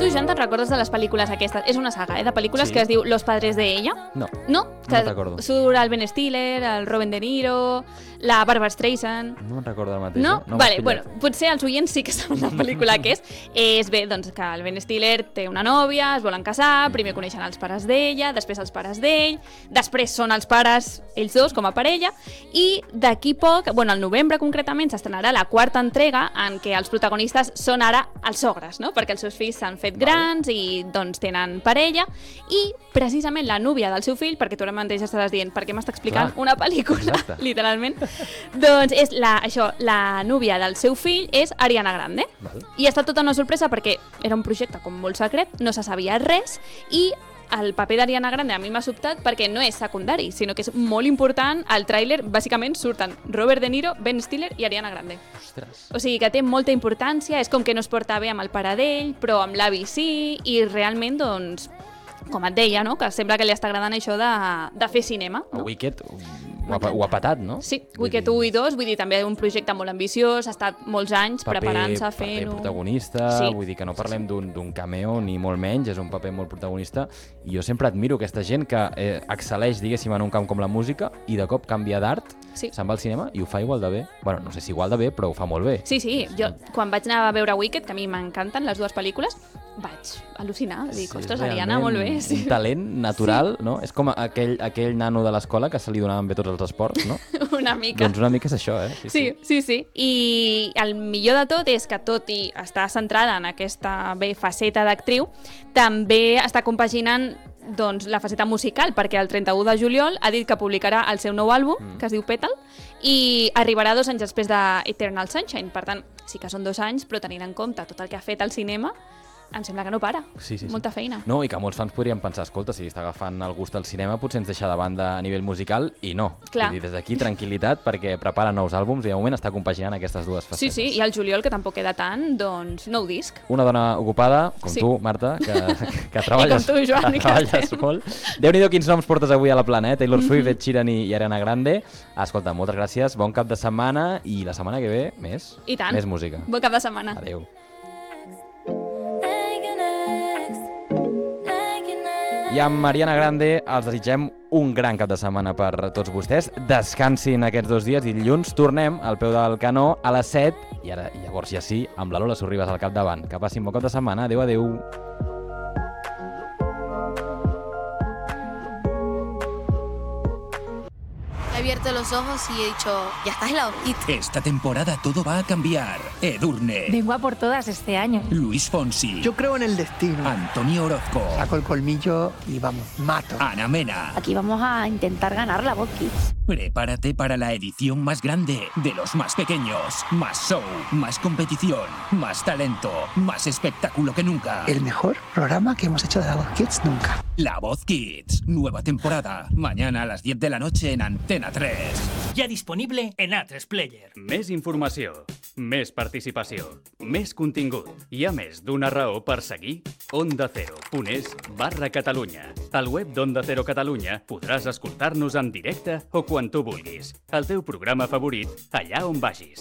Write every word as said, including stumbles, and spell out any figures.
Tu, Joan, te'n recordes de les pel·lícules aquestes? És una saga, eh, de pel·lícules Sí. que es diu Los padres de ella. No, No? no recordo. Surt el Ben Stiller, el Robert De Niro, la Barbara Streisand... No me'n recordo el mateix. No? no Vale, bueno, potser els oients sí que saben la pel·lícula que és. És bé, doncs, que el Ben Stiller té una nòvia, es volen casar, primer coneixen els pares d'ella, després els pares d'ell, després són els pares, ells dos, com a parella, i d'aquí poc, bueno, al novembre concretament, s'estrenarà la quarta entrega en què els protagonistes són ara els sogres, no? Perquè els seus fills s'han fet grans i, doncs, tenen parella, i precisament la núvia del seu fill, perquè tu ara mateix estaràs dient, per què m'està explicant Clar. una pel·lícula, Exacte. literalment, doncs és la, això, la núvia del seu fill és Ariana Grande. Val. I ha estat tota una sorpresa perquè era un projecte com molt secret, no se sabia res, i el paper d'Ariana Grande a mi m'ha sobtat perquè no és secundari, sinó que és molt important. Al tràiler, bàsicament, surten Robert De Niro, Ben Stiller i Ariana Grande. Ostres. O sigui que té molta importància, és com que no es porta bé amb el pare d'ell, però amb l'avi sí, i realment, doncs, com et deia, no? Que sembla que li està agradant això de, de fer cinema. A No? Wicked ho ha, ho ha patat, no? Sí, Vull Wicked dir, u i dos, vull dir, també un projecte molt ambiciós, ha estat molts anys paper- preparant-se, Paper fent-ho... protagonista, Sí. vull dir que no parlem d'un d'un cameo ni molt menys, és un paper molt protagonista, i jo sempre admiro aquesta gent que eh, excel·leix, diguéssim, en un camp com la música i de cop canvia d'art, Sí. se'n va al cinema i ho fa igual de bé. Bueno, no sé si igual de bé, però ho fa molt bé. Sí, sí, jo quan vaig anar a veure Wicked, que a mi m'encanten les dues pel·lícules, vaig al·lucinar, dic, Sí, ostres, és Ariana, molt bé. realment Sí. Un talent natural, no? És com aquell, aquell nano de l'escola que se li donaven bé tots els esports, no? Una mica. Doncs una mica és això, eh? Sí, sí, sí. I el millor de tot és que, tot i estar centrada en aquesta bé faceta d'actriu, també està compaginant doncs, la faceta musical, perquè el trenta-u de juliol ha dit que publicarà el seu nou àlbum, mm. que es diu Petal, i arribarà dos anys després de Eternal Sunshine. Per tant, sí que són dos anys, però tenint en compte tot el que ha fet al cinema, em sembla que no para. Sí, sí, sí. Molta feina. No, i que molts fans podrien pensar, escolta, si està agafant el gust al cinema, potser ens deixa de banda a nivell musical, i no. Clar. Vull dir, des d'aquí, tranquil·litat, perquè prepara nous àlbums i de moment està compaginant aquestes dues facetes. Sí, sí, i al juliol, que tampoc queda tant, doncs, nou disc. Una dona ocupada, com Sí. tu, Marta, que, que treballes, I com tu, Joan, que que treballes estem. molt. Déu-n'hi-do quins noms portes avui a la plana, eh? Taylor Swift, Ed Sheeran i, i Ariana Grande. Escolta, moltes gràcies, bon cap de setmana, i la setmana que ve, més, I tant. més música. Bon cap de setmana. Adéu. I amb Mariana Grande els desitgem un gran cap de setmana per tots vostès. Descansin aquests dos dies i dilluns tornem al peu del canó a les set i ara llavors ja sí, amb la Lola Sorribas al capdavant. Que passin bon cap de setmana. Adéu, adéu. He abierto los ojos y he dicho, ya estás en la hojita. Esta temporada todo va a cambiar. Edurne, Vengo a por todas este año. Luis Fonsi, Yo creo en el destino. Antonio Orozco, Saco el colmillo y vamos, mato. Ana Mena. Aquí vamos a intentar ganar la Voz Kids. Prepárate para la edición más grande de los más pequeños. Más show, más competición, más talento, más espectáculo que nunca. El mejor programa que hemos hecho de la Voz Kids nunca. La Voz Kids, nueva temporada. Mañana a las diez de la noche en Antena tres. Ja disponible en A tres Player. Més informació, més participació, més contingut. Hi ha més d'una raó per seguir onda cero punt es barra Catalunya. Al web d'Onda Cero Catalunya podràs escoltar-nos en directe o quan tu vulguis. El teu programa favorit, allà on vagis.